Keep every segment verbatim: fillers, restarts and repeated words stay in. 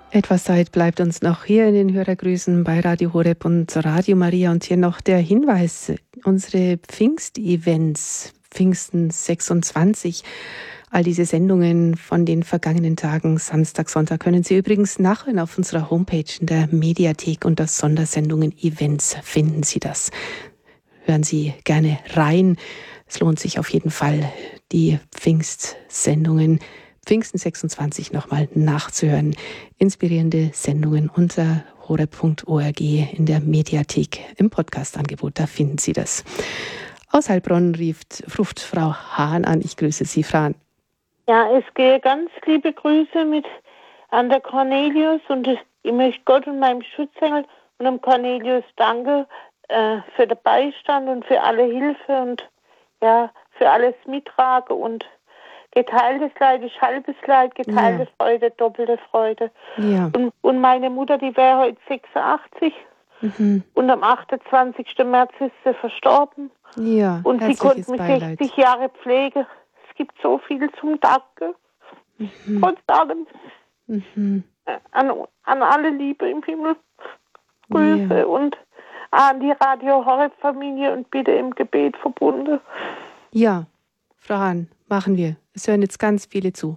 Etwas Zeit bleibt uns noch hier in den Hörergrüßen bei Radio Horeb und Radio Maria. Und hier noch der Hinweis, unsere Pfingstevents, Pfingsten sechsundzwanzig, all diese Sendungen von den vergangenen Tagen, Samstag, Sonntag, können Sie übrigens nachhören auf unserer Homepage in der Mediathek unter Sondersendungen Events finden Sie das. Hören Sie gerne rein. Es lohnt sich auf jeden Fall, die Pfingstsendungen Pfingsten sechsundzwanzig nochmal nachzuhören. Inspirierende Sendungen unter horeb punkt org in der Mediathek im Podcast-Angebot. Da finden Sie das. Aus Heilbronn ruft, ruft Frau Hahn an. Ich grüße Sie, Frau Hahn. Ja, es gehe ganz liebe Grüße mit an der Cornelius und ich möchte Gott und meinem Schutzengel und dem Cornelius danke äh, für den Beistand und für alle Hilfe und ja, für alles Mittragen und geteiltes Leid ist halbes Leid, geteilte ja. Freude, doppelte Freude. Ja. Und, und meine Mutter, die wäre heute sechsundachtzig mhm. und am achtundzwanzigsten März ist sie verstorben. Ja, und sie konnte mich Beileid. sechzig Jahre pflegen. Es gibt so viel zum Danken. Mhm. Trotz allem. Mhm. An, an alle Liebe im Himmel. Grüße ja. und an die Radio Horeb Familie und bitte im Gebet verbunden. Ja, Frau Hahn, machen wir. Es hören jetzt ganz viele zu.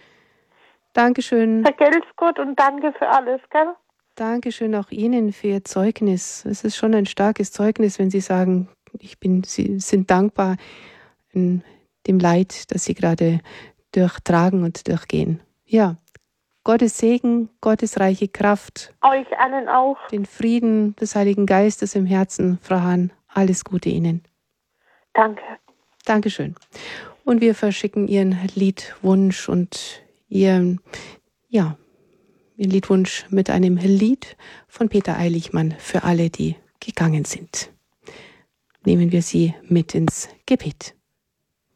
Dankeschön. Vergelt's Gott und danke für alles, gell? Dankeschön auch Ihnen für Ihr Zeugnis. Es ist schon ein starkes Zeugnis, wenn Sie sagen, ich bin, Sie sind dankbar in dem Leid, das Sie gerade durchtragen und durchgehen. Ja, Gottes Segen, Gottes reiche Kraft. Euch allen auch. Den Frieden des Heiligen Geistes im Herzen, Frau Hahn. Alles Gute Ihnen. Danke. Dankeschön. Und wir verschicken Ihren Liedwunsch und Ihren, ja, Ihren Liedwunsch mit einem Lied von Peter Eilichmann für alle, die gegangen sind. Nehmen wir Sie mit ins Gebet.